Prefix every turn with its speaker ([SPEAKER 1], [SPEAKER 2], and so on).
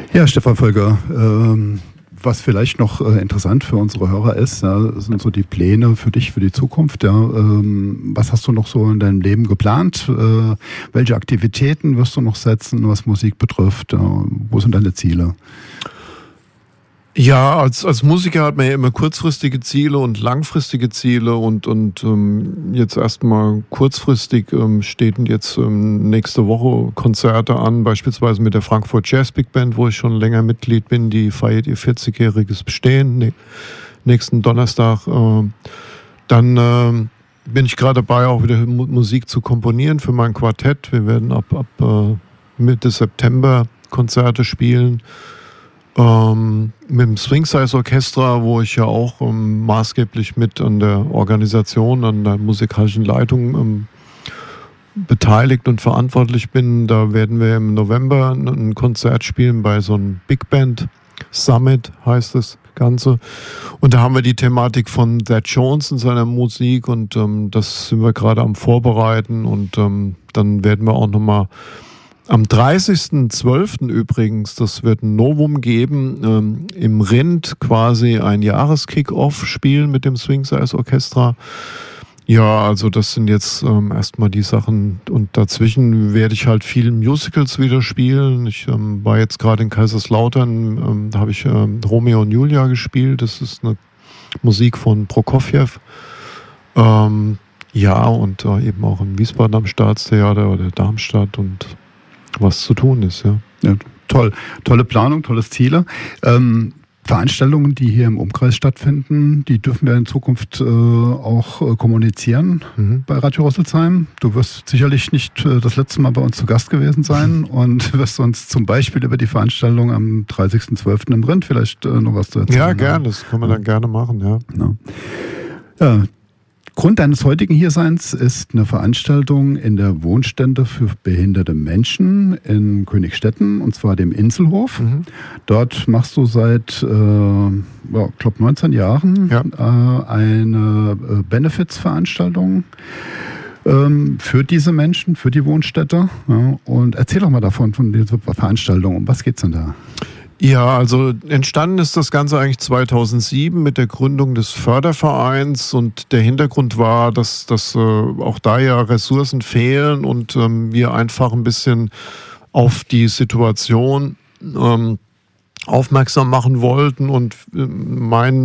[SPEAKER 1] Ja, Stefan Völker, was vielleicht noch interessant für unsere Hörer ist, ja, sind so die Pläne für dich, für die Zukunft. Ja. Was hast du noch so in deinem Leben geplant? Welche Aktivitäten wirst du noch setzen, was Musik betrifft? Wo sind deine Ziele?
[SPEAKER 2] Ja, als Musiker hat man ja immer kurzfristige Ziele und langfristige Ziele und jetzt erstmal kurzfristig stehen jetzt nächste Woche Konzerte an, beispielsweise mit der Frankfurt Jazz Big Band, wo ich schon länger Mitglied bin, die feiert ihr 40-jähriges Bestehen nächsten Donnerstag. Dann bin ich gerade dabei, auch wieder Musik zu komponieren für mein Quartett. Wir werden ab Mitte September Konzerte spielen. Mit dem Swing Size Orchestra, wo ich ja auch maßgeblich mit an der Organisation, an der musikalischen Leitung beteiligt und verantwortlich bin. Da werden wir im November ein Konzert spielen bei so einem Big Band Summit, heißt das Ganze. Und da haben wir die Thematik von Thad Jones in seiner Musik und das sind wir gerade am Vorbereiten und dann werden wir auch nochmal am 30.12. übrigens, das wird ein Novum geben, im Rind quasi ein Jahreskick-Off spielen mit dem Swing Size Orchestra. Ja, also das sind jetzt erstmal die Sachen und dazwischen werde ich halt viele Musicals wieder spielen. Ich war jetzt gerade in Kaiserslautern, da habe ich Romeo und Julia gespielt. Das ist eine Musik von Prokofjew. Ja, und eben auch in Wiesbaden am Staatstheater oder Darmstadt und was zu tun ist, ja.
[SPEAKER 1] Ja, toll. Tolle Planung, tolles Ziele. Veranstaltungen, die hier im Umkreis stattfinden, die dürfen wir in Zukunft auch kommunizieren bei Radio Rüsselsheim. Du wirst sicherlich nicht das letzte Mal bei uns zu Gast gewesen sein und wirst uns zum Beispiel über die Veranstaltung am 30.12. im Rind vielleicht noch was zu erzählen.
[SPEAKER 2] Ja, gerne. Das kann man dann gerne machen, ja.
[SPEAKER 1] Ja. Grund deines heutigen Hierseins ist eine Veranstaltung in der Wohnstätte für behinderte Menschen in Königstetten, und zwar dem Inselhof. Dort machst du seit, ich glaube, 19 Jahren eine Benefits-Veranstaltung für diese Menschen, für die Wohnstätte. Ja, und erzähl doch mal davon, von dieser Veranstaltung. Um was geht's denn da?
[SPEAKER 2] Ja, also entstanden ist das Ganze eigentlich 2007 mit der Gründung des Fördervereins und der Hintergrund war, dass auch da ja Ressourcen fehlen und wir einfach ein bisschen auf die Situation aufmerksam machen wollten und mein